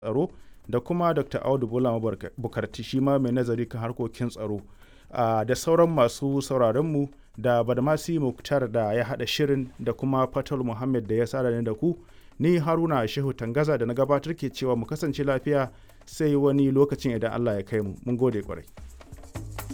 tsaro da kuma Dr. Audu Bulama Bukarti shi ma mai nazari kan harkokin tsaro da sauran masu sauraronmu da Badmasi Muktar da ya haɗa shirin da kuma Fatal Muhammad da ya sada ni da ku. Ni Haruna Shehu Tangaza da na gabatar ke cewa mu kasance lafiya sai wani lokacin idan Allah ya kai mu. Mun gode kwarai.